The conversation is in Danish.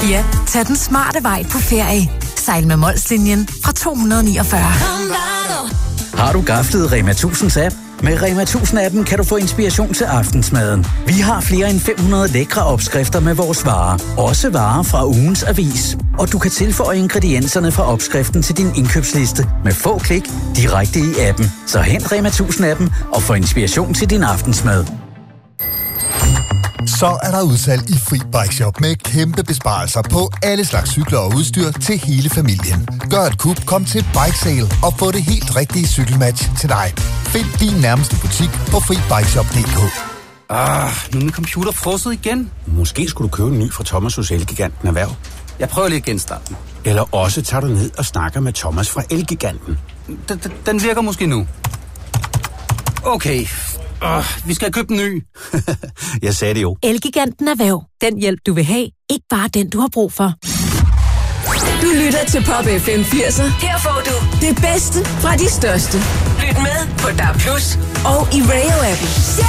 Ja, tag den smarte vej på ferie. Sejl med Molslinjen fra 249. Har du gaflet Rema 1000's app? Med Rema 1000-appen kan du få inspiration til aftensmaden. Vi har flere end 500 lækre opskrifter med vores varer. Også varer fra ugens avis. Og du kan tilføje ingredienserne fra opskriften til din indkøbsliste med få klik direkte i appen. Så hent Rema 1000-appen og få inspiration til din aftensmad. Så er der udsalg i Fri Bike Shop med kæmpe besparelser på alle slags cykler og udstyr til hele familien. Gør et kup, kom til Bike Sale og få det helt rigtige cykelmatch til dig. Find din nærmeste butik på FriBikeShop.dk. Nu er min computer frosset igen. Måske skulle du købe en ny fra Thomas hos Elgiganten Erhverv. Jeg prøver lige at genstarte den. Eller også tager du ned og snakker med Thomas fra Elgiganten. Den virker måske nu. Okay. Vi skal købe en ny. Jeg sagde det jo. Elgiganten Erhverv. Den hjælp, du vil have. Ikke bare den, du har brug for. Du lytter til Pop FM 80'er. Her får du det bedste fra de største. Lyt med på DAB+ og i Radio-appen.